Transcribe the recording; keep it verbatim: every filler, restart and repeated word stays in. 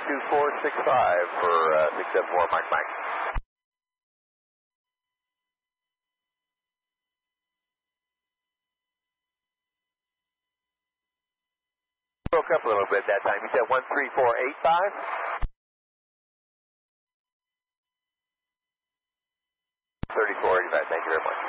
two four six five for uh, six seven four, Mike Mike. Broke up a little bit that time. You said one three four eight five? thirty-four eighty-five, thank you very much.